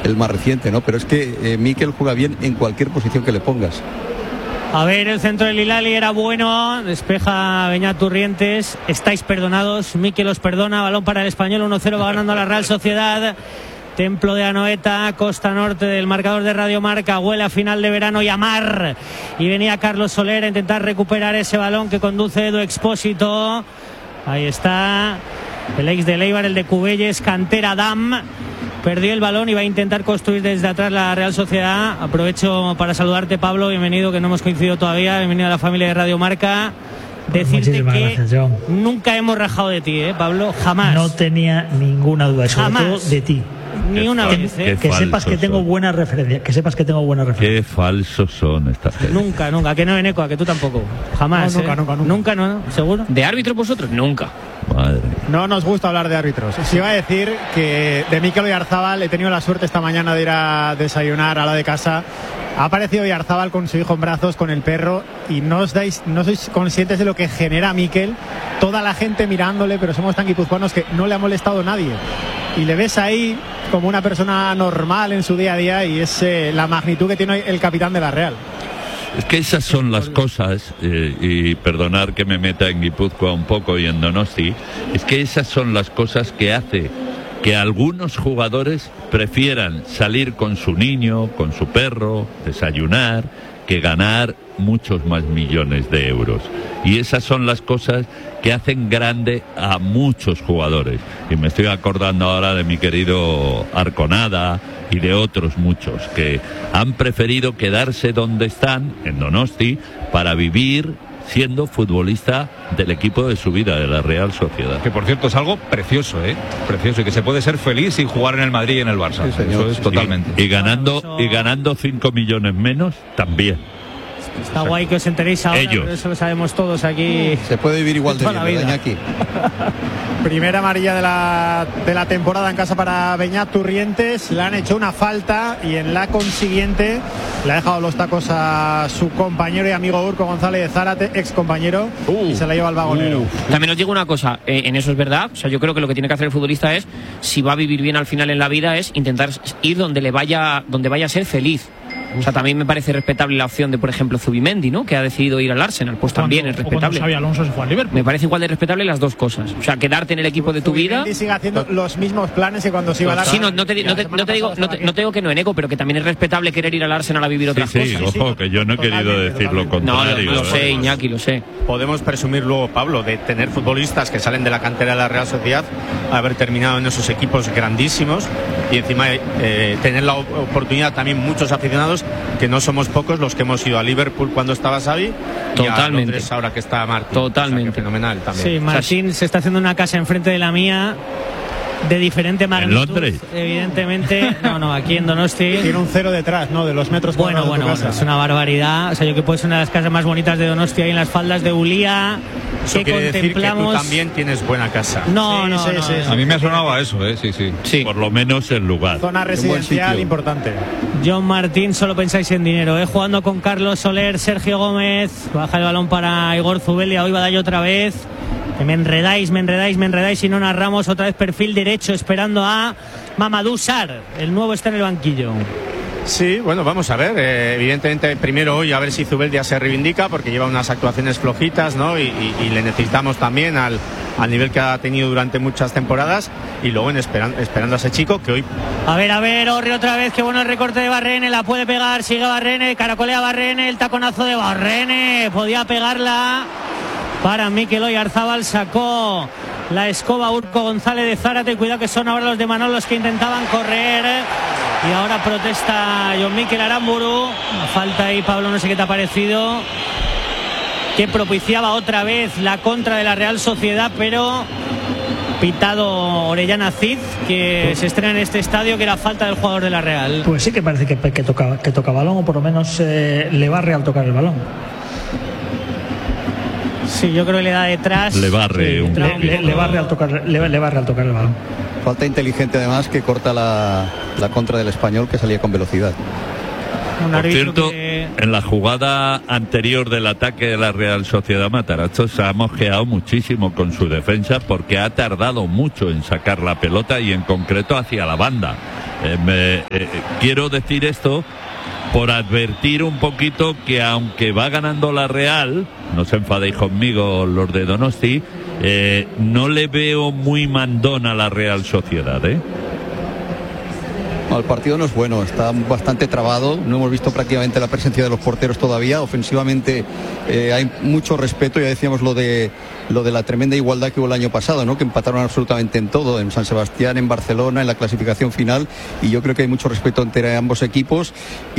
el más reciente, ¿no? Pero es que Mikel juega bien en cualquier posición que le pongas. A ver, el centro del Hilali era bueno, despeja Beñat Turrientes, estáis perdonados, Mikel os perdona, balón para el Español, 1-0 va ganando la Real Sociedad. Templo de Anoeta, costa norte del marcador de Radio Marca, huele a final de verano y a mar. Y venía Carlos Soler a intentar recuperar ese balón que conduce Edu Expósito. Ahí está el ex de Leibar, el de Cubelles, cantera Dam. Perdió el balón y va a intentar construir desde atrás la Real Sociedad. Aprovecho para saludarte, Pablo, bienvenido, que no hemos coincidido todavía. Bienvenido a la familia de Radio Marca. Decirte que gracias, nunca hemos rajado de ti, Pablo, jamás. No tenía ninguna duda, sobre todo de ti. Ni una vez, que sepas que tengo buena referencia, Qué falsos son estas gente. Nunca, que no, Eneco, que tú tampoco. Jamás. Nunca, ¿no? ¿Seguro? ¿De árbitros vosotros? Nunca. Madre. No nos gusta hablar de árbitros. Si iba a decir que de Mikel Oyarzabal he tenido la suerte esta mañana de ir a desayunar a la de casa. Ha aparecido Oyarzabal con su hijo en brazos, con el perro, y no sois conscientes de lo que genera Mikel. Toda la gente mirándole, pero somos tan guipuzcoanos que no le ha molestado nadie. Y le ves ahí como una persona normal en su día a día, y es la magnitud que tiene el capitán de la Real. Es que esas son las cosas, y perdonar que me meta en Guipúzcoa un poco y en Donosti, es que esas son las cosas que hace que algunos jugadores prefieran salir con su niño, con su perro, desayunar, que ganar muchos más millones de euros. Y esas son las cosas que hacen grande a muchos jugadores. Y me estoy acordando ahora de mi querido Arconada y de otros muchos que han preferido quedarse donde están, en Donosti, para vivir siendo futbolista del equipo de su vida, de la Real Sociedad. Que por cierto es algo precioso, precioso, y que se puede ser feliz sin jugar en el Madrid y en el Barça. Sí, señor. Eso es totalmente. Y ganando 5 millones menos también. Está guay que os enteréis ahora, pero eso lo sabemos todos aquí. Se puede vivir igual de bien, ¿verdad, Iñaki? Primera amarilla de la temporada en casa para Beñat Turrientes. Le han hecho una falta y en la consiguiente le ha dejado los tacos a su compañero y amigo Urco González de Zárate, ex compañero, y se la lleva al vagonero. También os digo una cosa, en eso es verdad. O sea, yo creo que lo que tiene que hacer el futbolista es, si va a vivir bien al final en la vida, es intentar ir donde vaya a ser feliz. O sea, también me parece respetable la opción de, por ejemplo, Zubimendi, ¿no? Que ha decidido ir al Arsenal. Pues también es respetable. Xabi Alonso se fue al Liverpool. Me parece igual de respetable las dos cosas. O sea, quedarte en el equipo de tu vida. Y sigue haciendo los mismos planes que cuando se iba al Arsenal. Sí, no te digo que no, Eneco, pero que también es respetable querer ir al Arsenal a vivir otras cosas. Sí, ojo, que yo no he querido decir lo contrario. No, lo sé, Iñaki, lo sé. Podemos presumir luego, Pablo, de tener futbolistas que salen de la cantera de la Real Sociedad, haber terminado en esos equipos grandísimos, y encima tener la oportunidad también muchos aficionados, que no somos pocos los que hemos ido a Liverpool cuando estaba Xavi. Totalmente. Y a Londres ahora que está Martín. Totalmente. O sea, fenomenal también. Sí, Martín se está haciendo una casa enfrente de la mía, de diferente magnitud. ¿En Londres? Evidentemente. No, aquí en Donosti. Tiene un cero detrás, ¿no? De los metros cuadrados. Bueno, es una barbaridad. O sea, yo que puedo ser una de las casas más bonitas de Donosti, ahí en las faldas de Ulía. Eso quiere decir que tú también tienes buena casa. No. A mí me ha sonado a eso, sí. Por lo menos el lugar. Zona residencial importante. John Martín, solo pensáis en dinero, jugando con Carlos Soler, Sergio Gómez, baja el balón para Igor Zubelia, hoy va a dar otra vez. Me enredáis y no narramos. Otra vez perfil derecho esperando a Mamadou Sarr. El nuevo está en el banquillo. Sí, bueno, vamos a ver. Evidentemente, primero hoy a ver si Zubeldia se reivindica, porque lleva unas actuaciones flojitas, ¿no? Y le necesitamos también al nivel que ha tenido durante muchas temporadas. Y luego esperando a ese chico que hoy... A ver, Orri otra vez. Qué bueno el recorte de Barrene. La puede pegar, sigue Barrene, caracolea Barrene. El taconazo de Barrene. Podía pegarla para Mikel Oyarzabal. Sacó la escoba Urco González de Zárate. Cuidado que son ahora los de Manol los que intentaban correr. Y ahora protesta Jon Mikel Aramburu. Falta ahí, Pablo, no sé qué te ha parecido, que propiciaba otra vez la contra de la Real Sociedad, pero pitado Orellana Cid, que se estrena en este estadio, que era falta del jugador de la Real. Pues sí que parece que toca balón, o por lo menos le barre al tocar el balón. Sí, yo creo que le da detrás. Le barre le barre al tocar el balón. Falta inteligente además, que corta la contra del Español, que salía con velocidad. Por cierto, en la jugada anterior del ataque de la Real Sociedad, Matarazzo se ha mosqueado muchísimo con su defensa, porque ha tardado mucho en sacar la pelota, y en concreto hacia la banda. Quiero decir esto por advertir un poquito que aunque va ganando la Real, no se enfadéis conmigo los de Donosti, no le veo muy mandón a la Real Sociedad, El partido no es bueno, está bastante trabado, no hemos visto prácticamente la presencia de los porteros todavía, ofensivamente hay mucho respeto, ya decíamos lo de la tremenda igualdad que hubo el año pasado, ¿no? Que empataron absolutamente en todo, en San Sebastián, en Barcelona, en la clasificación final, y yo creo que hay mucho respeto entre ambos equipos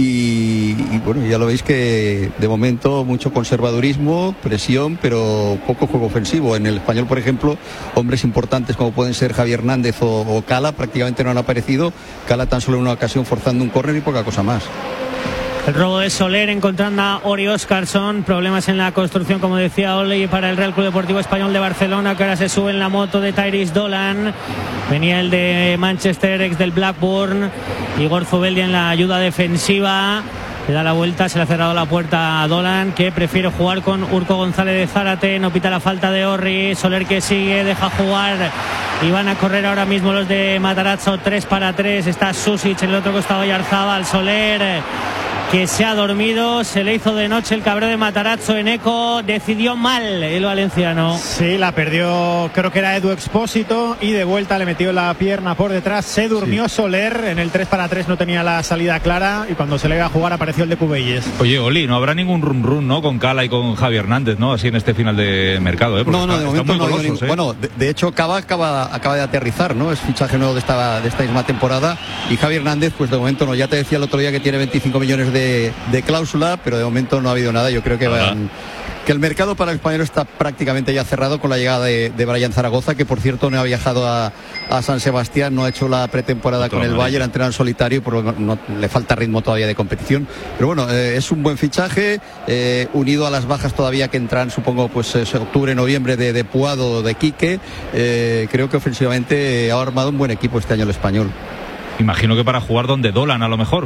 y bueno, ya lo veis que de momento mucho conservadurismo, presión, pero poco juego ofensivo. En el Español, por ejemplo, hombres importantes como pueden ser Javier Hernández o Cala prácticamente no han aparecido, Cala tan solo en una ocasión forzando un córner y poca cosa más. El robo de Soler encontrando a Ori Óscarson, problemas en la construcción, como decía Oli, para el Real Club Deportivo Español de Barcelona, que ahora se sube en la moto de Tyrese Dolan. Venía el de Manchester, ex del Blackburn. Igor Zubeldia en la ayuda defensiva. Le da la vuelta, se le ha cerrado la puerta a Dolan, que prefiere jugar con Urco González de Zárate. No pita la falta de Orri. Soler que sigue, deja jugar. Y van a correr ahora mismo los de Matarazzo, 3-3. Está Susic en el otro costado, Oyarzábal. Soler, que se ha dormido, se le hizo de noche el cabreo de Matarazzo en Eco, decidió mal el valenciano. Sí, la perdió, creo que era Edu Expósito, y de vuelta le metió la pierna por detrás, se durmió Soler, en el 3-3 no tenía la salida clara, y cuando se le iba a jugar apareció el de Cubelles. Oye, Oli, no habrá ningún run, ¿no? Con Cala y con Javier Hernández, ¿no? Así en este final de mercado, ¿eh? No, de momento no hay golosos, Bueno, de hecho Cava acaba de aterrizar, ¿no? Es fichaje nuevo de esta misma temporada, y Javier Hernández, pues de momento no. Ya te decía el otro día que tiene 25 millones de cláusula, pero de momento no ha habido nada. Yo creo que el mercado para el español está prácticamente ya cerrado con la llegada de Brian Zaragoza, que por cierto no ha viajado a San Sebastián, no ha hecho la pretemporada con el Bayern, ha entrenado en solitario, por lo que no le falta ritmo todavía de competición, pero bueno, es un buen fichaje, unido a las bajas todavía que entran, supongo, pues octubre, noviembre de Puado, de Quique. Creo que ofensivamente ha armado un buen equipo este año el español. Imagino que para jugar donde Dolan, a lo mejor.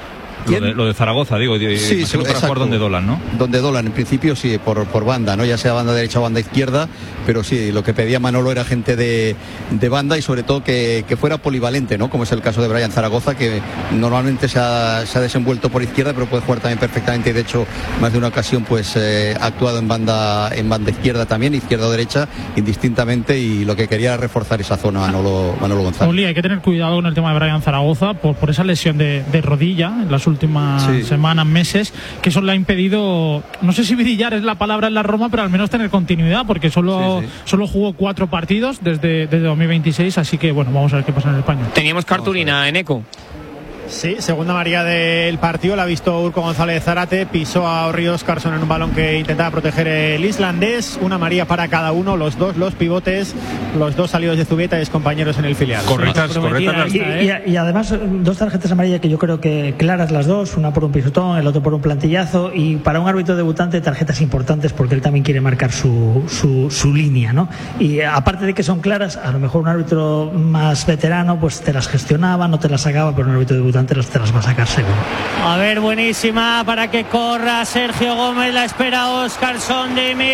Lo de Zaragoza, digo, sí, para jugar donde Dolan, ¿no? Donde Dolan, en principio sí, por banda, ¿no? Ya sea banda derecha o banda izquierda, pero sí, lo que pedía Manolo era gente de banda y sobre todo que fuera polivalente, ¿no? Como es el caso de Brian Zaragoza, que normalmente se ha desenvuelto por izquierda, pero puede jugar también perfectamente, y de hecho, más de una ocasión, pues ha actuado en banda izquierda también, izquierda o derecha, indistintamente, y lo que quería era reforzar esa zona Manolo González. Oli, hay que tener cuidado con el tema de Brian Zaragoza por esa lesión de rodilla en las últimas semanas, meses, que eso le ha impedido, no sé si brillar es la palabra en la Roma, pero al menos tener continuidad, porque solo jugó 4 partidos desde 2026, así que bueno, vamos a ver qué pasa en el Español. Teníamos cartulina en Eco. Sí, segunda amarilla del partido, la ha visto Urco González Zárate, pisó a Orri Óscarson en un balón que intentaba proteger el islandés, una amarilla para cada uno, los pivotes, los dos salidos de Zubieta y ex compañeros en el filial. Correctas. Y además 2 tarjetas amarillas que yo creo que claras las dos, una por un pisotón, el otro por un plantillazo, y para un árbitro debutante tarjetas importantes porque él también quiere marcar su línea, ¿no? Y aparte de que son claras, a lo mejor un árbitro más veterano pues te las gestionaba, no te las sacaba, pero un árbitro debutante te las va a sacar seguro. A ver, buenísima para que corra Sergio Gómez, la espera Óscarson,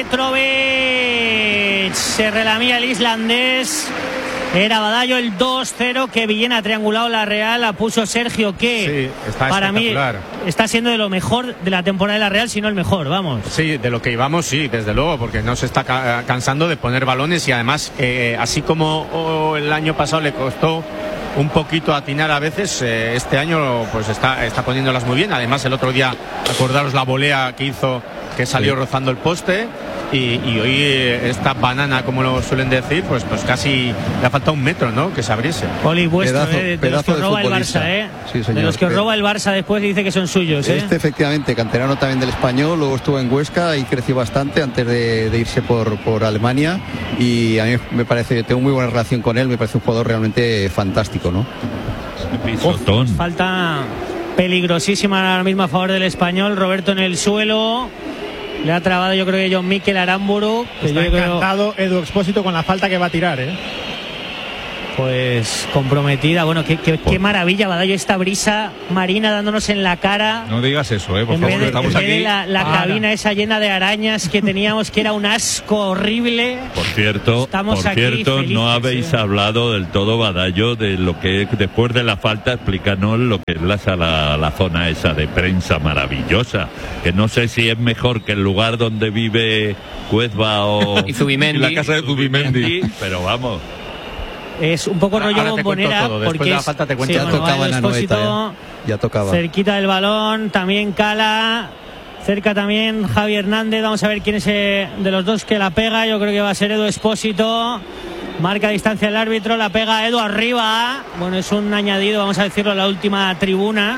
Dimitrovic, se relamía el islandés. Era Badallo el 2-0, que bien ha triangulado la Real, la puso Sergio, que para mí está siendo de lo mejor de la temporada de la Real, si no el mejor, vamos. Sí, de lo que íbamos, sí, desde luego, porque no se está cansando de poner balones, y además, así como el año pasado le costó un poquito atinar a veces, este año pues está poniéndolas muy bien. Además, el otro día, acordaros la volea que hizo, que salió rozando el poste, y hoy esta banana, como lo suelen decir, pues casi le ha faltado 1 metro, ¿no? Que se abriese. Oli, vuestro, de los que roba el Barça, Sí, señor. De los que roba el Barça después y dice que son suyos, efectivamente, canterano también del Español, luego estuvo en Huesca y creció bastante antes de irse por Alemania, y a mí me parece, tengo muy buena relación con él, me parece un jugador realmente fantástico, ¿no? Falta peligrosísima ahora mismo a favor del Español. Roberto en el suelo, le ha trabado, yo creo que John Mikel Aramburu. Está encantado Edu Expósito con la falta que va a tirar, pues comprometida. Bueno, qué maravilla, Badallo, esta brisa marina dándonos en la cara. No digas eso, por favor, estamos aquí. La cabina esa llena de arañas que teníamos, que era un asco horrible. Por cierto, felices, no habéis hablado del todo, Badallo, de lo que después de la falta, explícanos lo que es la zona esa de prensa maravillosa, que no sé si es mejor que el lugar donde vive Cuezba o y Zubimendi, la casa de Zubimendi, pero vamos. Es un poco rollo bombonera, porque de la falta te cuento. Ya tocaba en Anoeta, ya tocaba. Cerquita del balón, también Cala, cerca también Javi Hernández. Vamos a ver quién es de los dos que la pega. Yo creo que va a ser Edu Expósito. Marca distancia el árbitro, la pega Edu arriba. Bueno, es un añadido, vamos a decirlo, a la última tribuna.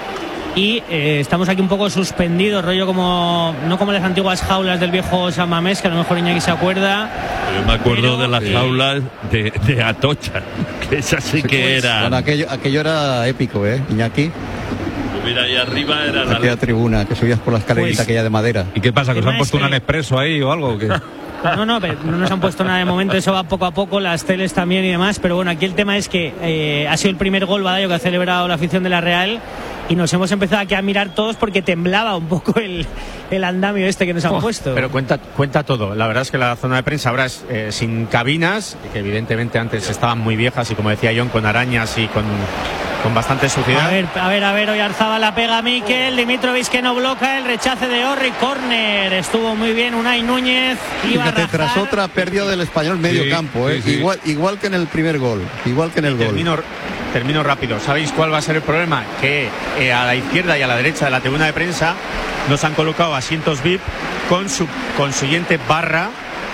Y estamos aquí un poco suspendidos, rollo no como las antiguas jaulas del viejo San Mamés, que a lo mejor Iñaki se acuerda. Yo me acuerdo de las jaulas de Atocha, que esa sí que era. Bueno, aquello era épico, Iñaki. Mira, ahí arriba era aquella tribuna que subías por la escalerita aquella de madera. ¿Y qué pasa? ¿Que os han puesto un Nespresso ahí o algo? ¿Qué? No, pero no nos han puesto nada de momento, eso va poco a poco, las teles también y demás, pero bueno, aquí el tema es que ha sido el primer gol, Badallo, que ha celebrado la afición de la Real, y nos hemos empezado aquí a mirar todos porque temblaba un poco el andamio que nos han puesto. Pero cuenta todo. La verdad es que la zona de prensa ahora es sin cabinas, que evidentemente antes estaban muy viejas y, como decía John, con arañas y con bastante suciedad. A ver, Oyarzábal la pega a Mikel, Dimitrovic que no bloca, el rechace de Orri, córner, estuvo muy bien Unai Núñez, iba a rajar. Tras otra pérdida del Español medio campo, sí. Igual que en el primer gol, igual que en el gol. Termino rápido. ¿Sabéis cuál va a ser el problema? Que a la izquierda y a la derecha de la tribuna de prensa nos han colocado asientos VIP con su siguiente barra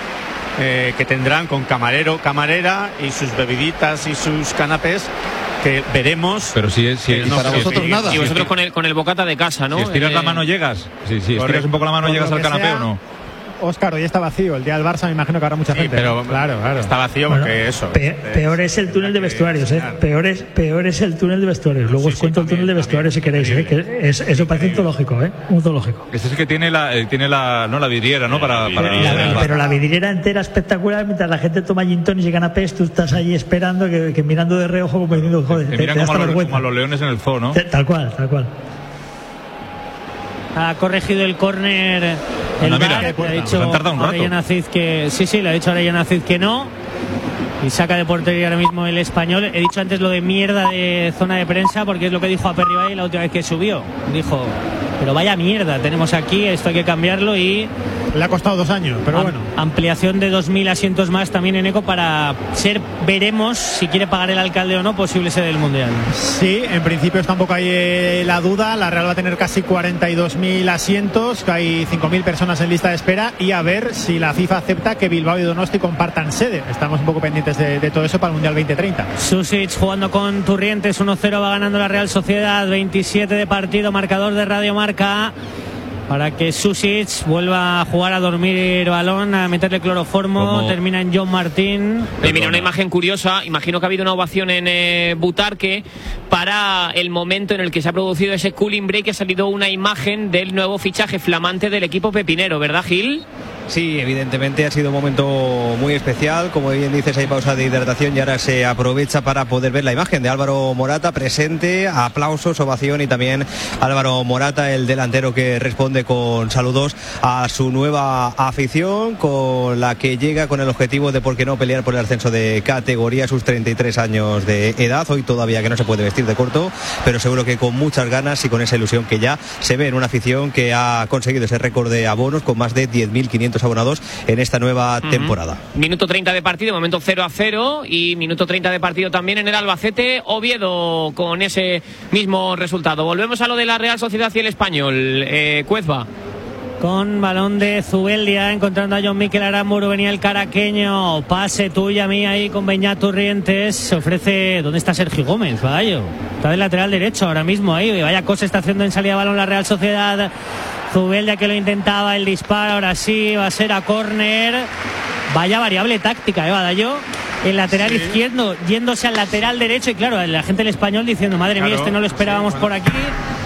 que tendrán con camarero, camarera y sus bebiditas y sus canapés, que veremos. Pero si no, para vosotros nada. Y vosotros con el bocata de casa, ¿no? Si estiras la mano llegas. Si estiras un poco la mano llegas al canapé o no. Óscar, hoy está vacío. El día del Barça me imagino que habrá mucha gente. Pero claro. Está vacío porque Peor es el túnel de vestuarios, Peor es el túnel de vestuarios. Luego os cuento el túnel de vestuarios si queréis, que eso parece un zoológico, un zoológico. Este es que tiene la vidriera, ¿no? Pero la vidriera entera espectacular, mientras la gente toma gin tonics y canapés, tú estás allí esperando que mirando de reojo como diciendo, joder, te miran como a los leones en el zoo, ¿no? Tal cual. Ha corregido el córner el VAR, le ha dicho Orellana Cid que le ha dicho a Orellana Cid que no, y saca de portería ahora mismo el Español. He dicho antes lo de mierda de zona de prensa porque es lo que dijo Aperribay la última vez que subió. Dijo, pero vaya mierda tenemos aquí, esto hay que cambiarlo, y le ha costado 2 años, pero bueno. Ampliación de 2.000 asientos más también en ECO para veremos si quiere pagar el alcalde o no, posible sede del Mundial. Sí, en principio está un poco ahí la duda. La Real va a tener casi 42.000 asientos, que hay 5.000 personas en lista de espera, y a ver si la FIFA acepta que Bilbao y Donosti compartan sede. Estamos un poco pendientes de todo eso para el Mundial 2030. Susic jugando con Turrientes, 1-0 va ganando la Real Sociedad, 27 de partido, marcador de Radio Marca, para que Susic vuelva a jugar, a dormir balón, a meterle cloroformo. Termina en John Martín. Mira, una imagen curiosa. Imagino que ha habido una ovación en Butarque para el momento en el que se ha producido ese cooling break, que ha salido una imagen del nuevo fichaje flamante del equipo pepinero, ¿verdad, Gil? Sí, evidentemente ha sido un momento muy especial. Como bien dices, hay pausa de hidratación y ahora se aprovecha para poder ver la imagen de Álvaro Morata presente. Aplausos, ovación, y también Álvaro Morata, el delantero, que responde con saludos a su nueva afición, con la que llega con el objetivo de, por qué no, pelear por el ascenso de categoría a sus 33 años de edad. Hoy todavía que no se puede vestir de corto, pero seguro que con muchas ganas y con esa ilusión que ya se ve en una afición que ha conseguido ese récord de abonos con más de 10.500 abonados en esta nueva temporada. Minuto 30 de partido, momento 0-0, y minuto 30 de partido también en el Albacete Oviedo, con ese mismo resultado. Volvemos a lo de la Real Sociedad y el Español. Cuezba. Con balón de Zubeldia, encontrando a John Mikel Aramburu, venía el caraqueño, pase tuya mía ahí con Beñat Turrientes, se ofrece. ¿Dónde está Sergio Gómez, Badallo? Está del lateral derecho ahora mismo ahí, vaya cosa está haciendo en salida de balón la Real Sociedad. Zubeldia, que lo intentaba, el disparo, ahora sí, va a ser a córner. Vaya variable táctica, Badallo. El lateral izquierdo yéndose al lateral derecho, y claro, la gente del Español diciendo, madre mía, no lo esperábamos por aquí.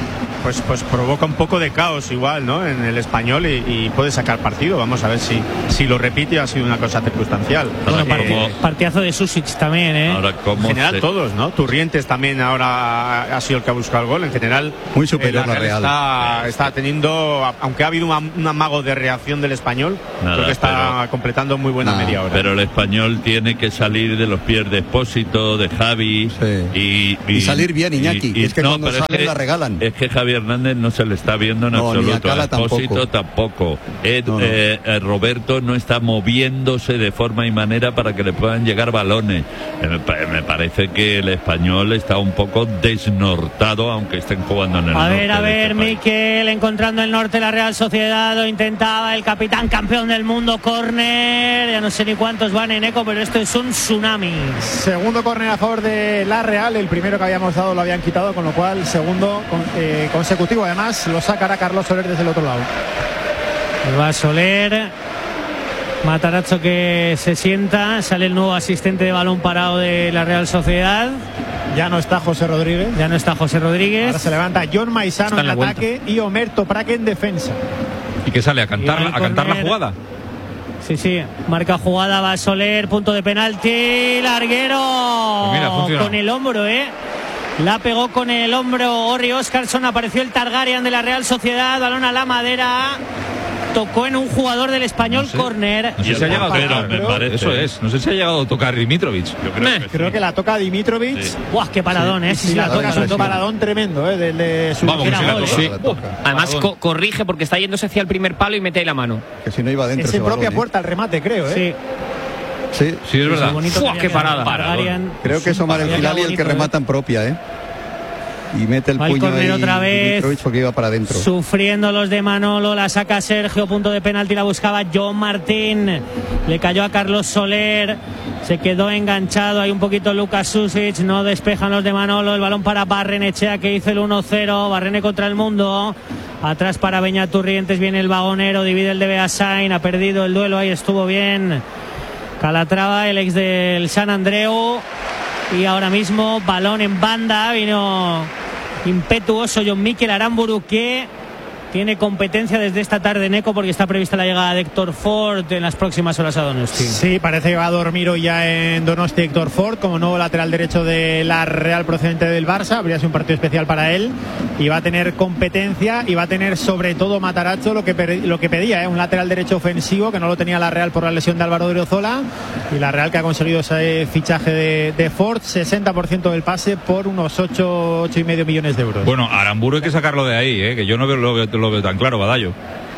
pues provoca un poco de caos igual, ¿no? En el Español y puede sacar partido. Vamos a ver si lo repite. Ha sido una cosa circunstancial. Partidazo de Susic también, ¿eh? Ahora, en general todos, ¿no? Turrientes también ahora ha sido el que ha buscado el gol. En general muy superior la Real. Está teniendo, aunque ha habido un amago de reacción del Español, creo que está completando muy buena media hora. Pero el Español tiene que salir de los pies de Expósito, de Javi y salir bien, Iñaki. Es que cuando salen la regalan. Es que Javi Hernández no se le está viendo en absoluto. Expósito tampoco. Roberto no está moviéndose de forma y manera para que le puedan llegar balones. Me parece que el Español está un poco desnortado, aunque estén jugando en el norte. A ver, Miquel, encontrando el norte la Real Sociedad, lo intentaba el capitán campeón del mundo, córner, ya no sé ni cuántos van en eco, pero esto es un tsunami. Segundo córner a favor de la Real, el primero que habíamos dado lo habían quitado, con lo cual segundo consecutivo, además lo sacará Carlos Soler desde el otro lado. Va Soler, Matarazzo que se sienta, sale el nuevo asistente de balón parado de la Real Sociedad. Ya no está José Rodríguez. Ahora se levanta John Maisano en ataque y Omer Toprak en defensa. ¿Y qué sale? ¿A cantar la jugada? Sí, marca jugada, va Soler, punto de penalti, larguero. Pues mira, con el hombro, la pegó con el hombro Orri Óscarsson, apareció el Targaryen de la Real Sociedad, balón a la madera. Tocó en un jugador del Español, córner. No sé si ha llegado a tocar, me parece. Eso es. No sé si ha llegado a tocar Dimitrovic. Yo creo que la toca Dimitrovic. Sí. ¡Buah, qué paradón, Sí, la toca, es un paradón tremendo, de su... Vamos, que la toca. Además corrige porque está yéndose hacia el primer palo y mete ahí la mano. Que si no iba dentro. Es en propia puerta el remate, creo, Sí, es verdad. ¡Qué parada! Creo que es Omar El Hilali el que remata en propia, y mete el puño ahí otra vez, porque iba para adentro. Sufriendo los de Manolo, la saca Sergio, punto de penalti, la buscaba John Martín, le cayó a Carlos Soler, se quedó enganchado, hay un poquito Lucas Susic, no despejan los de Manolo, el balón para Barrenechea que hizo el 1-0, Barrene contra el mundo, atrás para Beñaturrientes, viene el vagonero, divide el de Beasain, ha perdido el duelo, ahí estuvo bien Calatrava, el ex del San Andreu. Y ahora mismo balón en banda, vino impetuoso John Mikel Aramburu, que tiene competencia desde esta tarde en eco porque está prevista la llegada de Héctor Ford en las próximas horas a Donosti. Sí, parece que va a dormir hoy ya en Donosti Héctor Ford como nuevo lateral derecho de la Real procedente del Barça. Habría sido un partido especial para él y va a tener competencia y va a tener sobre todo Matarazzo lo que pedía, un lateral derecho ofensivo que no lo tenía la Real por la lesión de Álvaro Odriozola, y la Real que ha conseguido ese fichaje de Ford, 60% del pase por unos 8,5 millones de euros. Bueno, Aramburu hay que sacarlo de ahí, que yo no lo veo tan claro, Badallo.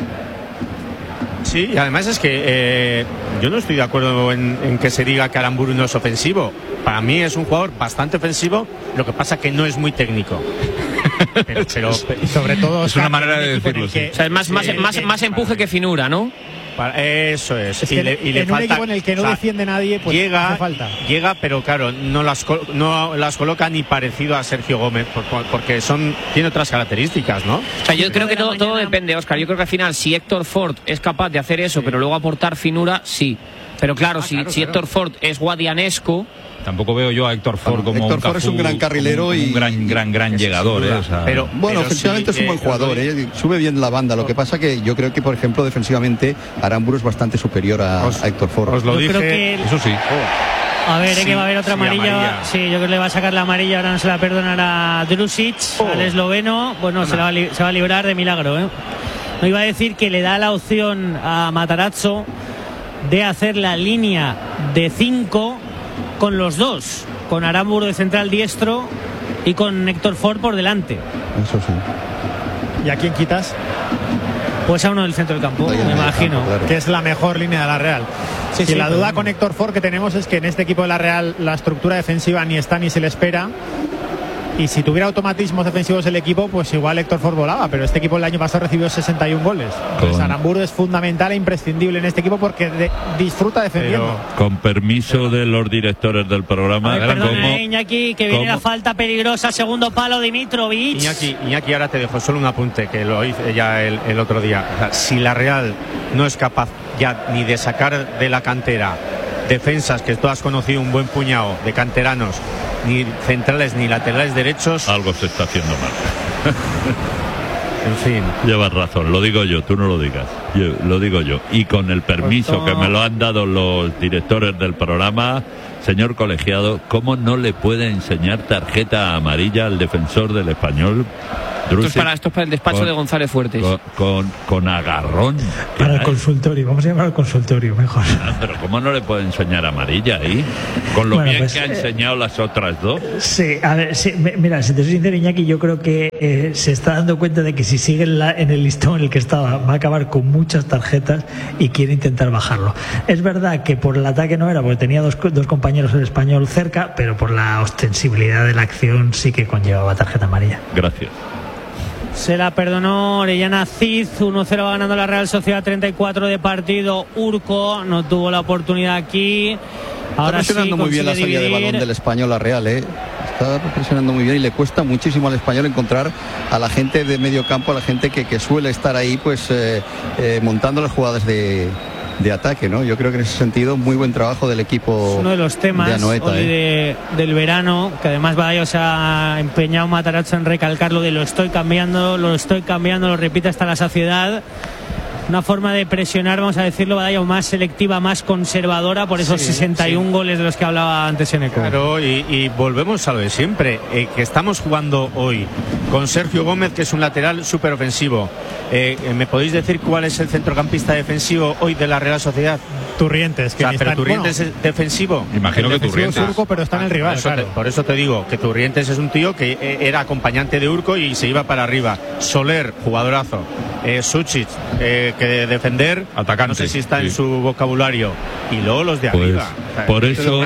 Sí, y además es que yo no estoy de acuerdo en que se diga que Aramburu no es ofensivo. Para mí es un jugador bastante ofensivo, lo que pasa que no es muy técnico. Pero sobre todo es una manera de decirlo. O sea, es más empuje que finura, ¿no? Eso es. Es que le falta, un equipo en el que no defiende nadie, pues llega, hace falta. Llega, pero claro, no las coloca ni parecido a Sergio Gómez, porque tiene otras características, ¿no? O sea, yo creo que todo depende, Óscar. Yo creo que al final, si Héctor Ford es capaz de hacer eso, pero luego aportar finura, sí. Pero claro, si Héctor Ford es guadianesco, tampoco veo yo a Héctor Ford como Héctor Ford es un gran carrilero y un gran llegador. Pero ofensivamente es un buen jugador, sube bien la banda. Lo que pasa que yo creo que, por ejemplo, defensivamente Aramburu es bastante superior a Héctor Ford. Os lo dije, eso sí. A ver, que va a haber otra amarilla. Sí, yo creo que le va a sacar la amarilla, ahora no se la perdonará Drusic, al esloveno. Bueno, se va a librar de milagro. No, iba a decir que le da la opción a Matarazzo de hacer la línea de 5 con los dos, con Aramburu de central diestro y con Héctor Ford por delante. Eso sí. ¿Y a quién quitas? Pues a uno del centro del campo, me imagino. Claro. Que es la mejor línea de la Real. Sí, la duda con Héctor Ford que tenemos es que en este equipo de la Real la estructura defensiva ni está ni se le espera. Y si tuviera automatismos defensivos el equipo, pues igual Héctor Ford volaba, pero este equipo el año pasado recibió 61 goles. Entonces Aramburu es fundamental e imprescindible en este equipo porque disfruta defendiendo. Con permiso de los directores del programa. Perdona, Iñaki, que viene la falta peligrosa, segundo palo, Dimitrovic. Iñaki, ahora te dejo solo un apunte que lo hice ya el otro día. O sea, si la Real no es capaz ya ni de sacar de la cantera defensas, que tú has conocido un buen puñado de canteranos, ni centrales ni laterales derechos, algo se está haciendo mal. En fin. Llevas razón, lo digo yo, tú no lo digas. Lo digo yo. Y con el permiso que me lo han dado los directores del programa, señor colegiado, ¿cómo no le puede enseñar tarjeta amarilla al defensor del Español? Esto es para el despacho de González Fuertes. Con agarrón. Para el consultorio, vamos a llamar al consultorio mejor. Pero ¿cómo no le puede enseñar amarilla ahí? Con lo bien que ha enseñado las otras dos. Sí, a ver, sí, mira, si te soy sincero, Iñaki, yo creo que se está dando cuenta de que si sigue en el listón en el que estaba, va a acabar con muchas tarjetas y quiere intentar bajarlo. Es verdad que por el ataque no era, porque tenía dos compañeros del Español cerca, pero por la ostensibilidad de la acción sí que conllevaba tarjeta amarilla. Gracias. Se la perdonó Orellana Cid. 1-0 va ganando la Real Sociedad, 34 de partido. Urco no tuvo la oportunidad aquí. Ahora está presionando muy bien la salida de balón del Español a Real, Está presionando muy bien y le cuesta muchísimo al Español encontrar a la gente de medio campo, a la gente que suele estar ahí pues montando las jugadas de ataque, ¿no? Yo creo que en ese sentido muy buen trabajo del equipo. Es uno de los temas de Anoeta, del verano, que además Badallo se ha empeñado Matarazzo en recalcarlo de lo estoy cambiando, lo repite hasta la saciedad. Una forma de presionar, vamos a decirlo, Badallo, más selectiva, más conservadora, por esos 61 goles de los que hablaba antes Eneco. Claro, y volvemos a lo de siempre, que estamos jugando hoy con Sergio Gómez, que es un lateral súper ofensivo. ¿Me podéis decir cuál es el centrocampista defensivo hoy de la Real Sociedad? Turrientes. Pero Turrientes es defensivo. Imagino que Turrientes. Urco, pero está en el rival. Por eso te digo que Turrientes es un tío que era acompañante de Urco y se iba para arriba. Soler, jugadorazo. Suchic, que defender, atacante, no sé si está en su vocabulario. Y luego los de arriba. Por eso,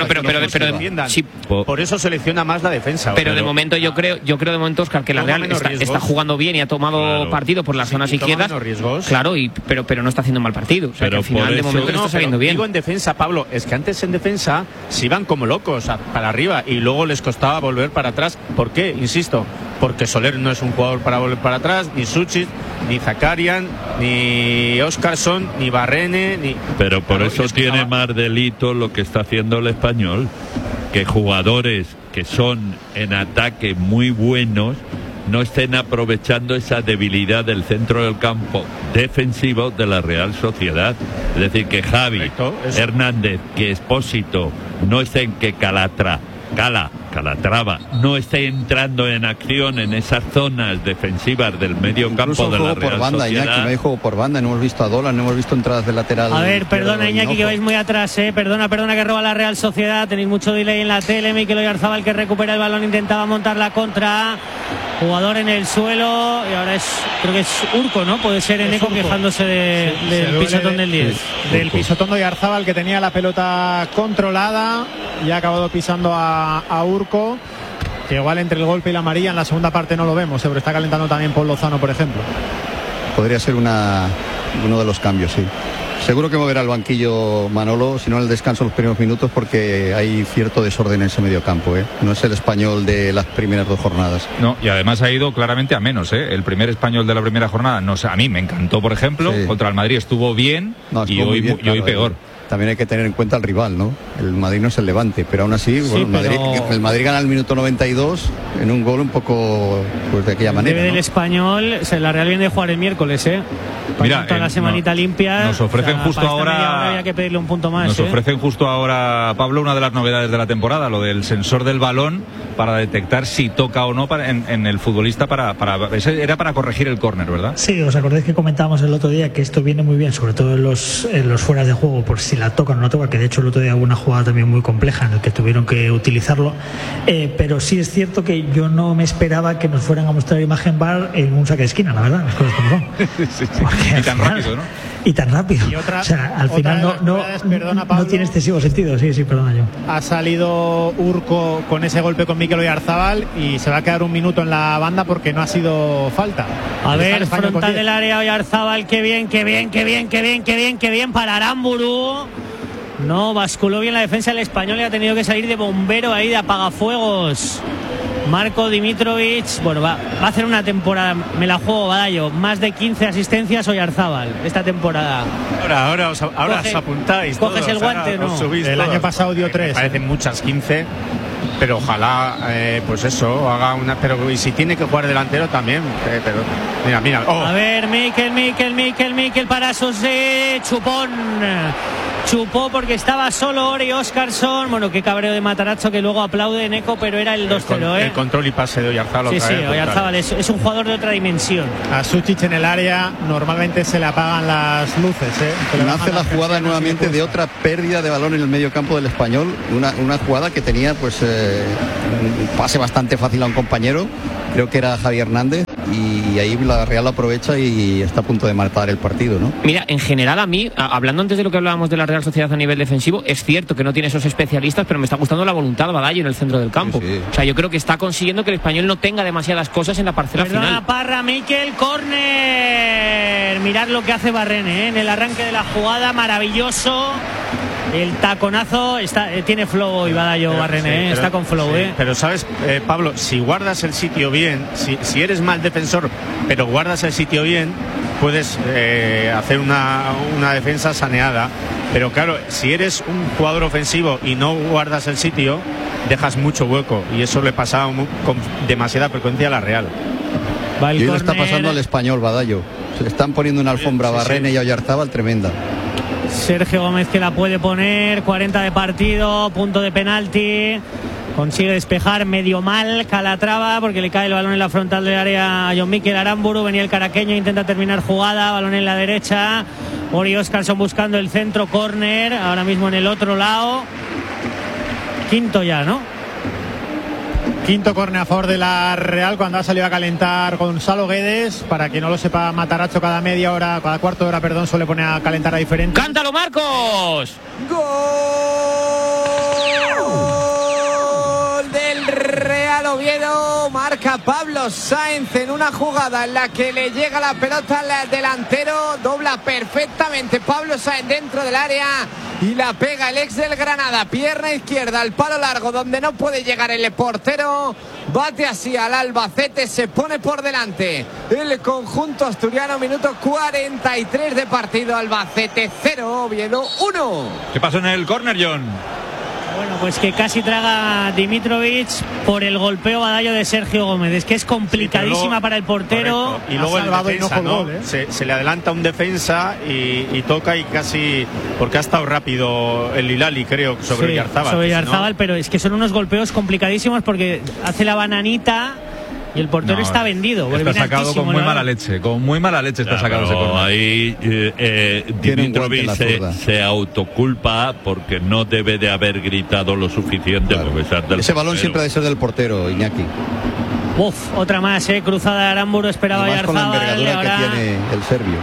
por eso selecciona más la defensa. Pero de momento yo creo de momento, Óscar, que la Real está jugando bien y ha tomado partido por las zonas izquierdas. Claro, pero no está haciendo mal partido. O sea, que al final de momento no está saliendo bien. Digo en defensa, Pablo, es que antes en defensa se iban como locos para arriba y luego les costaba volver para atrás. ¿Por qué? Insisto, porque Soler no es un jugador para volver para atrás, ni Suchic, ni Zakarian, ni Óscarson, ni Barrene, ni... Pero por eso tiene más delito lo que está haciendo el Español, que jugadores que son en ataque muy buenos no estén aprovechando esa debilidad del centro del campo defensivo de la Real Sociedad. Es decir, que Javi, Hernández, que Expósito no estén, que Calatrava no esté entrando en acción en esas zonas defensivas del medio campo de la Real Sociedad. Iñaki, no hay juego por banda, no hemos visto a Dolan, no hemos visto entradas de lateral. A ver, perdona Iñaki, que vais muy atrás, Perdona que roba la Real Sociedad, tenéis mucho delay en la tele. Mikel Oyarzabal, que recupera el balón, intentaba montar la contra, jugador en el suelo, y ahora creo que es Urco, ¿no? Puede ser Eneco quejándose del pisotón del 10. Del pisotón de Oyarzabal, que tenía la pelota controlada y ha acabado pisando a Urco, que igual entre el golpe y la amarilla en la segunda parte no lo vemos, pero está calentando también Paul Lozano, por ejemplo. Podría ser uno de los cambios, sí. Seguro que moverá al banquillo Manolo, si no en el descanso los primeros minutos, porque hay cierto desorden en ese medio campo, No es el Español de las primeras dos jornadas. No, y además ha ido claramente a menos, El primer Español de la primera jornada, no sé, a mí me encantó, por ejemplo, contra el Madrid estuvo bien, y hoy peor. También hay que tener en cuenta el rival, ¿no? El Madrid no es el Levante, pero aún así, el Madrid gana el minuto 92 en un gol un poco de aquella manera. Del Español, la Real viene de jugar el miércoles, Mira, toda la semanita limpia. Nos ofrecen justo ahora. Había que pedirle un punto más. Nos ofrecen justo ahora, Pablo, una de las novedades de la temporada, lo del sensor del balón para detectar si toca o no en el futbolista era para corregir el córner, ¿verdad? Sí, os acordáis que comentábamos el otro día que esto viene muy bien, sobre todo en los fueras de juego, por si la toca o no la toca, que de hecho el otro día hubo una jugada también muy compleja en la que tuvieron que utilizarlo, pero sí es cierto que yo no me esperaba que nos fueran a mostrar imagen VAR en un saque de esquina, la verdad, las cosas como son. Y tan rápido, ¿no? Y tan rápido. O sea, al final no tiene excesivo sentido. Sí, perdona yo. Ha salido Urco con ese golpe con Mikel Oyarzabal y se va a quedar un minuto en la banda porque no ha sido falta. A ver, frontal del área Oyarzabal, qué bien para Aramburu. No, basculó bien la defensa del Español y ha tenido que salir de bombero ahí, de apagafuegos. Marco Dimitrovic, bueno, va a hacer una temporada, me la juego, Badallo, más de 15 asistencias Oyarzabal esta temporada. Ahora os apuntáis. Coges todos, el guante, ¿no? El año pasado dio 3. Parecen muchas, 15. pero ojalá, pues eso, haga una. Pero y si tiene que jugar delantero también. Pero mira. Oh. A ver, Mikel para Sosé, chupó porque estaba solo Ori Óscarsson. Bueno, qué cabreo de Matarazzo, que luego aplaude Neco, pero era el 2-0. El control y pase de Oyarzábal. Sí, Oyarzábal es un jugador de otra dimensión. A Suchich en el área normalmente se le apagan las luces. Nace la jugada nuevamente de otra pérdida de balón en el medio campo del Español. Una jugada que tenía pues un pase bastante fácil a un compañero, creo que era Javier Hernández, y ahí la Real lo aprovecha y está a punto de matar el partido, ¿no? Mira, en general a mí, hablando antes de lo que hablábamos de la Real Sociedad a nivel defensivo, es cierto que no tiene esos especialistas, pero me está gustando la voluntad de Badallo en el centro del campo. Sí. O sea, yo creo que está consiguiendo que el Español no tenga demasiadas cosas en la parcela final. Parra, Mikel, córner. Mirad lo que hace Barrene, en el arranque de la jugada, maravilloso. El taconazo tiene flow y Badallo Barrene, está con flow. Sí, pero sabes, Pablo, si guardas el sitio bien, si eres mal defensor, pero guardas el sitio bien, puedes hacer una defensa saneada. Pero claro, si eres un jugador ofensivo y no guardas el sitio, dejas mucho hueco, y eso le pasa con demasiada frecuencia a la Real. Y le está pasando al Español, Badallo. Se le están poniendo una alfombra a Barrene y a Oyarzábal tremenda. Sergio Gómez, que la puede poner, 40 de partido, punto de penalti, consigue despejar medio mal Calatrava porque le cae el balón en la frontal del área a John Mikel Aramburu. Venía el caraqueño, intenta terminar jugada, balón en la derecha, Ori Óscarsson buscando el centro, córner, ahora mismo en el otro lado, quinto ya, ¿no? Quinto córner a favor de la Real, cuando ha salido a calentar Gonzalo Guedes. Para quien no lo sepa, Matarazzo cada cuarto de hora, perdón, suele poner a calentar a diferentes. ¡Cántalo, Marcos! ¡Gol del Real Oviedo! Marca Pablo Sáenz en una jugada en la que le llega la pelota al delantero, dobla perfectamente Pablo Sáenz dentro del área y la pega el ex del Granada, pierna izquierda al palo largo donde no puede llegar el portero, bate así al Albacete, se pone por delante el conjunto asturiano. Minuto 43 de partido, Albacete 0, Oviedo 1. ¿Qué pasó en el córner, John? Bueno, pues que casi traga Dimitrovic por el golpeo Badallo de Sergio Gómez. Es que es complicadísima para el portero. Correcto. Y luego el defensa, ¿no? Se le adelanta un defensa y toca, y casi, porque ha estado rápido el Hilali, creo, sobre Oyarzábal. Sobre Oyarzábal, ¿no? Pero es que son unos golpeos complicadísimos porque hace la bananita y el portero está vendido. Está sacado con muy mala leche. Con muy mala leche está sacado ese córner. Ahí Dimitrovic se autoculpa porque no debe de haber gritado lo suficiente. Claro. Ese balón siempre debe ser del portero, Iñaki. Otra más, cruzada de Aramburu, esperaba Oyarzábal. Con la envergadura que tiene el serbio.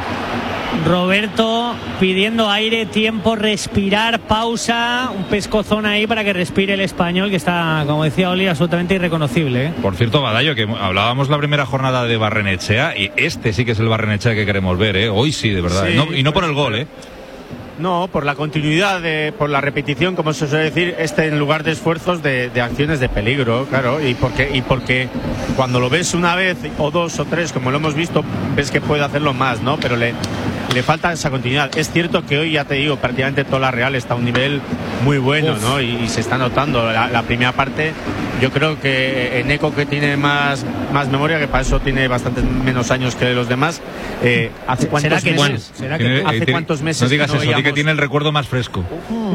Roberto pidiendo aire, tiempo, respirar, pausa, un pescozón ahí para que respire el Español, que está, como decía Oli, absolutamente irreconocible. Por cierto, Badallo, que hablábamos la primera jornada de Barrenechea, y este sí que es el Barrenechea que queremos ver, hoy sí, de verdad, sí, y no por el gol, No, por la continuidad, por la repetición, como se suele decir, en lugar de esfuerzos de acciones de peligro, claro, y porque cuando lo ves una vez o dos o tres, como lo hemos visto, ves que puede hacerlo más, ¿no? Pero le falta esa continuidad. Es cierto que hoy, ya te digo, prácticamente toda la Real está a un nivel muy bueno, ¿no? Y se está notando. La primera parte, yo creo que Neco, que tiene más memoria, que para eso tiene bastantes menos años que los demás, ¿hace cuántos meses? ¿Hace cuántos meses? No digas no eso, di que tiene el recuerdo más fresco.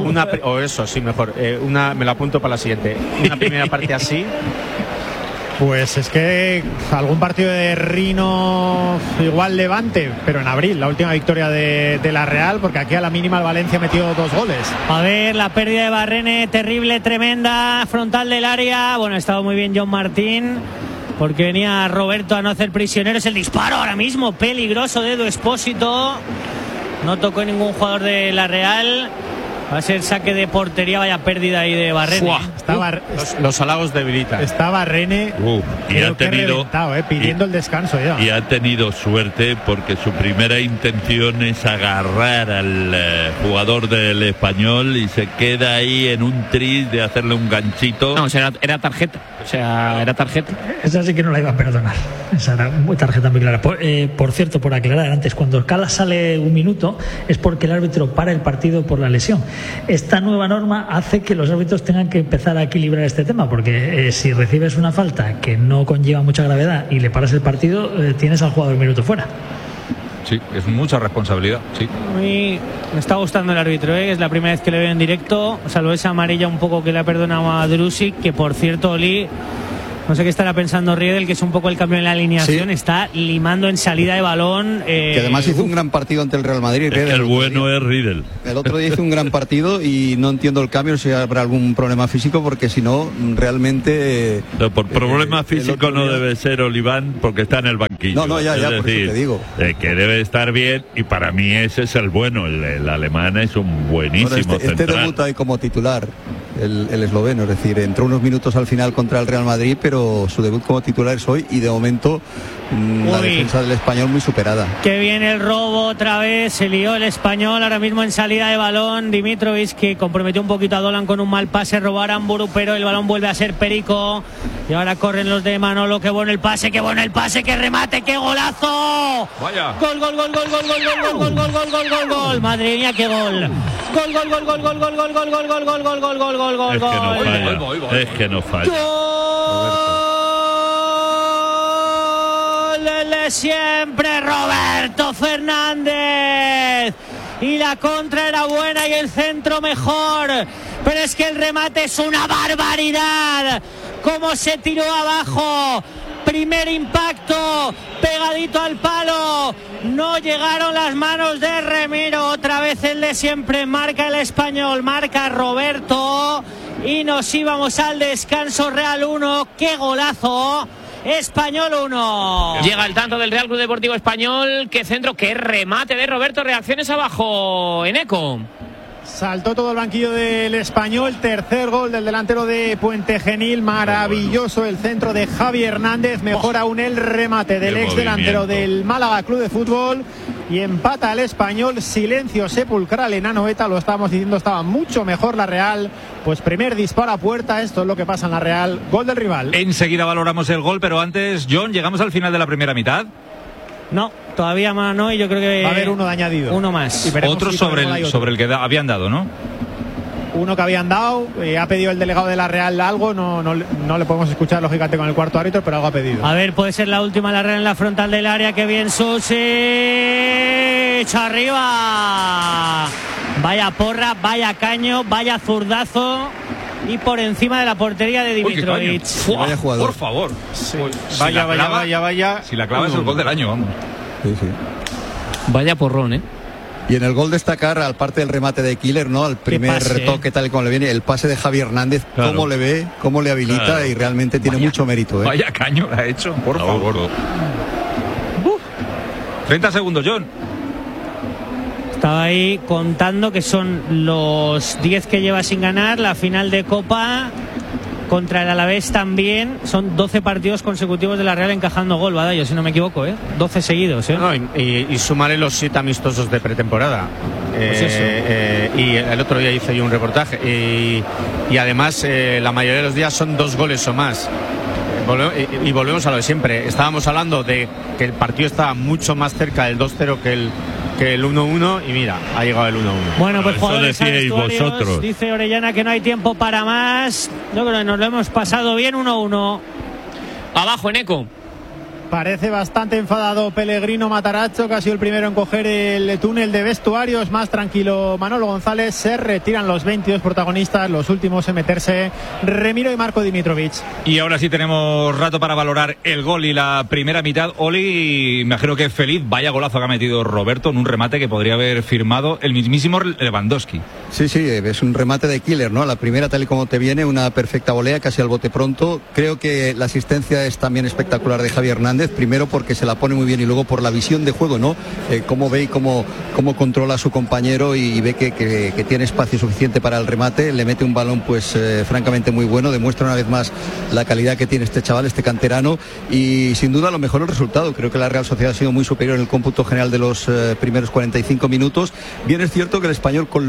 O eso, sí, mejor. Me la apunto para la siguiente. Una primera parte así. Pues es que algún partido de Rino igual Levante, pero en abril, la última victoria de la Real, porque aquí a la mínima el Valencia metió 2 goles. A ver, la pérdida de Barrene, terrible, tremenda, frontal del área. Bueno, ha estado muy bien John Martín, porque venía Roberto a no hacer prisioneros. El disparo ahora mismo, peligroso de Edu Expósito. No tocó ningún jugador de la Real. Va a ser saque de portería, vaya pérdida ahí de Barrene. Los halagos debilitan. Está Barrene, y ha tenido pidiendo el descanso ya. Y ha tenido suerte porque su primera intención es agarrar al jugador del Español y se queda ahí en un tris de hacerle un ganchito. No, era tarjeta. Era tarjeta. Esa sí que no la iba a perdonar. Esa era muy tarjeta muy clara. Por cierto, por aclarar antes, cuando Cala sale un minuto es porque el árbitro para el partido por la lesión. Esta nueva norma hace que los árbitros tengan que empezar a equilibrar este tema, porque si recibes una falta que no conlleva mucha gravedad y le paras el partido, tienes al jugador un minuto fuera. Sí, es mucha responsabilidad, sí. A mí me está gustando el árbitro, es la primera vez que le veo en directo, salvo esa amarilla un poco que le ha perdonado a Drusic, que por cierto, Oli, no sé qué estará pensando Riedel, que es un poco el cambio en la alineación, está limando en salida de balón. Que además hizo un gran partido ante el Real Madrid. Es que el bueno es Riedel. El otro día hizo un gran partido y no entiendo el cambio, si habrá algún problema físico, porque si no, realmente... No, por problema físico no debe ser Oliván, porque está en el banquillo. No, ya, por decir, eso te digo. Que debe estar bien, y para mí ese es el bueno. El alemán es un buenísimo este central. debuta ahí como titular, el esloveno, es decir, entró unos minutos al final contra el Real Madrid, pero su debut como titular es hoy, y de momento la defensa del Español muy superada. Que viene el robo otra vez, se lió el Español ahora mismo en salida de balón. Dimitrovic, que comprometió un poquito a Dolan con un mal pase, robó a Aramburu, pero el balón vuelve a ser Perico, y ahora corren los de Manolo. Qué bueno el pase, qué remate, qué golazo. Vaya. Gol. Madre mía, qué gol. Gol. Es que no falla. De siempre, Roberto Fernández, y la contra era buena y el centro mejor, pero es que el remate es una barbaridad. Cómo se tiró abajo, primer impacto pegadito al palo, no llegaron las manos de Remiro. Otra vez el de siempre, marca el Español, marca Roberto, y nos íbamos al descanso. Real 1, qué golazo. Español 1. Llega el tanto del Real Club Deportivo Español. Qué centro, qué remate de Roberto. Reacciones abajo en Eco. Saltó todo el banquillo del Español. Tercer gol del delantero de Puente Genil. Maravilloso el centro de Javi Hernández. Mejor aún el remate del ex delantero del Málaga Club de Fútbol. Y empata el Español. Silencio sepulcral en Anoeta. Lo estábamos diciendo, estaba mucho mejor la Real. Pues primer disparo a puerta. Esto es lo que pasa en la Real. Gol del rival. Enseguida valoramos el gol, pero antes, John, llegamos al final de la primera mitad. No, todavía más no, y yo creo que va a haber uno de añadido. Uno más. Otro sobre el que habían dado, ¿no? Uno que habían dado, ha pedido el delegado de la Real algo, no le podemos escuchar lógicamente con el cuarto árbitro, pero algo ha pedido. A ver, puede ser la última, la Real en la frontal del área, que bien Susic, arriba. Vaya porra, vaya caño, vaya zurdazo, y por encima de la portería de Dimitrovic. Vaya jugador. Por favor. Sí. Vaya. Si la clava es el gol del año, vamos. Sí. Vaya porrón, Y en el gol destacar, al parte del remate de Killer, ¿no? Al primer retoque, tal y como le viene, el pase de Javi Hernández, claro. Cómo le ve, cómo le habilita, claro. Y realmente tiene mucho mérito. Vaya caño ha hecho, por favor. 30 segundos, John. Estaba ahí contando que son los 10 que lleva sin ganar, la final de Copa contra el Alavés también, son 12 partidos consecutivos de la Real encajando gol, Badallo, si no me equivoco, 12 seguidos. No, y sumaré los 7 amistosos de pretemporada. Y el otro día hice yo un reportaje, y además la mayoría de los días son 2 goles o más. Y volvemos a lo de siempre. Estábamos hablando de que el partido estaba mucho más cerca del 2-0 que el 1-1, y mira, ha llegado el 1-1. Bueno, pues jugadores decíais vosotros. Dice Orellana que no hay tiempo para más. Yo creo que nos lo hemos pasado bien. 1-1. Abajo en Eco. Parece bastante enfadado Pellegrino Matarazzo, que ha sido el primero en coger el túnel de vestuarios. Más tranquilo Manolo González. Se retiran los 22 protagonistas, los últimos en meterse Remiro y Marco Dimitrovic. Y ahora sí tenemos rato para valorar el gol y la primera mitad. Oli, imagino que es feliz. Vaya golazo que ha metido Roberto en un remate que podría haber firmado el mismísimo Lewandowski. Sí, es un remate de Killer, ¿no? La primera, tal y como te viene, una perfecta volea, casi al bote pronto. Creo que la asistencia es también espectacular de Javi Hernández. Primero porque se la pone muy bien, y luego por la visión de juego, ¿no? Cómo ve y cómo controla a su compañero, y ve que tiene espacio suficiente para el remate. Le mete un balón pues francamente muy bueno. Demuestra una vez más la calidad que tiene este chaval, este canterano, y sin duda lo mejor el resultado. Creo que la Real Sociedad ha sido muy superior en el cómputo general de los primeros 45 minutos. Bien es cierto que el Español, con lo poquito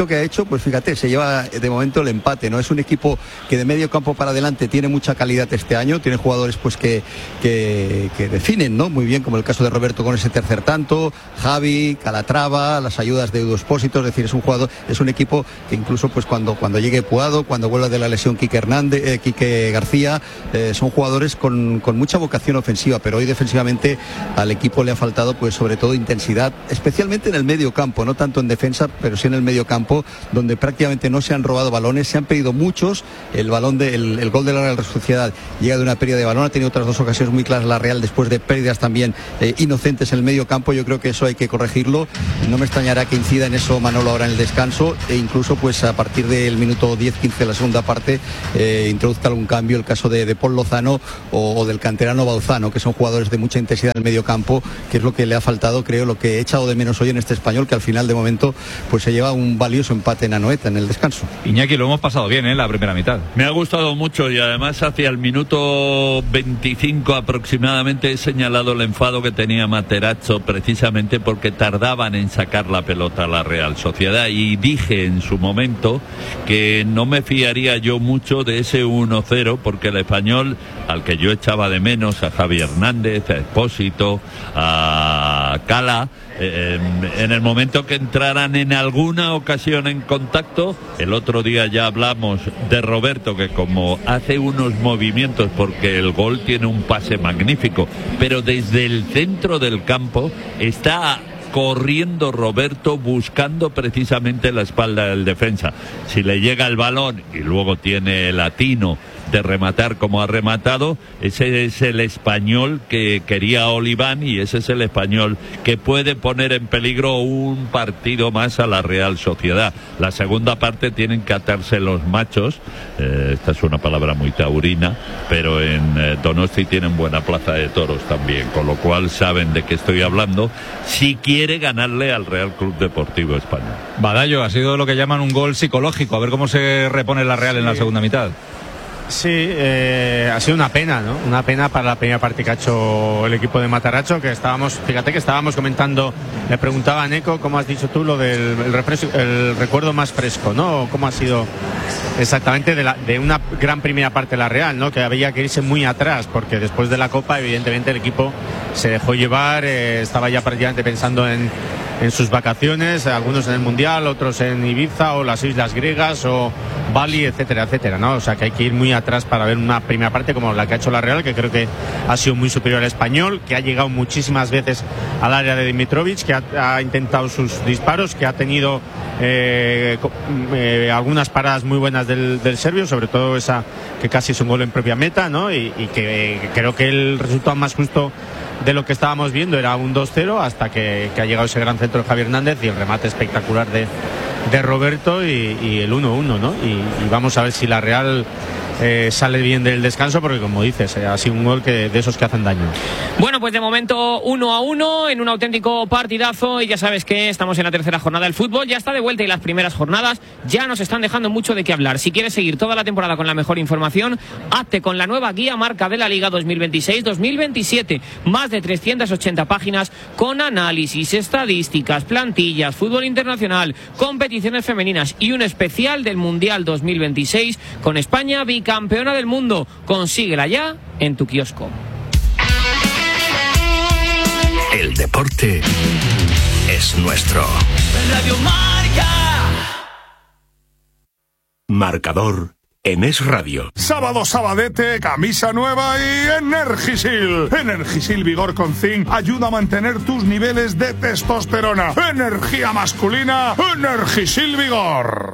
planteamiento que ha hecho, pues fíjate, se lleva de momento el empate, ¿no? Es un equipo que de medio campo para adelante tiene mucha calidad este año, tiene jugadores pues que definen, ¿no? Muy bien, como el caso de Roberto con ese tercer tanto, Javi, Calatrava, las ayudas de Edu Espósito, es decir, es un equipo que incluso pues cuando llegue Puado, cuando vuelva de la lesión Quique García, son jugadores con mucha vocación ofensiva, pero hoy defensivamente al equipo le ha faltado pues sobre todo intensidad, especialmente en el medio campo, no tanto en defensa, pero sí en el medio campo, donde prácticamente no se han robado balones, se han pedido muchos, el gol de la Real Sociedad llega de una pérdida de balón, ha tenido otras dos ocasiones muy claras la Real después de pérdidas también inocentes en el medio campo. Yo creo que eso hay que corregirlo, no me extrañará que incida en eso Manolo ahora en el descanso, e incluso pues a partir del minuto 10-15 de la segunda parte introduzca algún cambio, el caso de Paul Lozano o del canterano Bauzano, que son jugadores de mucha intensidad en el medio campo, que es lo que le ha faltado, creo, lo que he echado de menos hoy en este Español, que al final de momento pues se lleva un valioso empate en Anoeta en el descanso. Iñaki, lo hemos pasado bien en la primera mitad. Me ha gustado mucho y además hacia el minuto 25 aproximadamente he señalado el enfado que tenía Materazzo precisamente porque tardaban en sacar la pelota a la Real Sociedad, y dije en su momento que no me fiaría yo mucho de ese 1-0 porque el Español, al que yo echaba de menos, a Javi Hernández, a Espósito, a Cala, en el momento que entraran en alguna ocasión en contacto, el otro día ya hablamos de Roberto, que como hace unos movimientos, porque el gol tiene un pase magnífico, pero desde el centro del campo está corriendo Roberto buscando precisamente la espalda del defensa. Si le llega el balón y luego tiene el atino de rematar como ha rematado, ese es el Español que quería Oliván, y ese es el Español que puede poner en peligro un partido más a la Real Sociedad. La segunda parte tienen que atarse los machos, esta es una palabra muy taurina, pero en Donosti tienen buena plaza de toros también, con lo cual saben de qué estoy hablando, si quiere ganarle al Real Club Deportivo Español. Badallo, ha sido lo que llaman un gol psicológico, a ver cómo se repone la Real en la segunda mitad. Sí, ha sido una pena, ¿no? Una pena para la primera parte que ha hecho el equipo de Matarazzo, que fíjate que estábamos comentando, le preguntaba a Neco, ¿cómo has dicho tú lo del el recuerdo más fresco, ¿no? ¿Cómo ha sido exactamente de una gran primera parte de la Real, ¿no? Que había que irse muy atrás, porque después de la Copa, evidentemente, el equipo se dejó llevar, estaba ya prácticamente pensando en sus vacaciones, algunos en el Mundial, otros en Ibiza o las Islas Griegas o Bali, etcétera, etcétera, ¿no? O sea que hay que ir muy atrás para ver una primera parte como la que ha hecho la Real, que creo que ha sido muy superior al Español, que ha llegado muchísimas veces al área de Dimitrovic, que ha intentado sus disparos, que ha tenido algunas paradas muy buenas del serbio, sobre todo esa que casi es un gol en propia meta, ¿no? Y que creo que el resultado más justo de lo que estábamos viendo era un 2-0 hasta que ha llegado ese gran centro de Javi Hernández y el remate espectacular de Roberto y el 1-1, ¿no? Y vamos a ver si la Real sale bien del descanso, porque como dices, ha sido un gol de esos que hacen daño. Bueno, pues de momento 1-1 en un auténtico partidazo, y ya sabes que estamos en la tercera jornada del fútbol, ya está de vuelta, y las primeras jornadas ya nos están dejando mucho de qué hablar. Si quieres seguir toda la temporada con la mejor información, hazte con la nueva guía marca de la Liga 2026-2027, más de 380 páginas con análisis, estadísticas, plantillas, fútbol internacional, competiciones femeninas y un especial del Mundial 2026 con España bicampeona del mundo. Consíguela ya en tu kiosco. El deporte es nuestro. Radio Marca. Marcador en Es Radio. Sábado sabadete, camisa nueva y Energisil. Energisil Vigor con Zinc ayuda a mantener tus niveles de testosterona. Energía masculina, Energisil Vigor.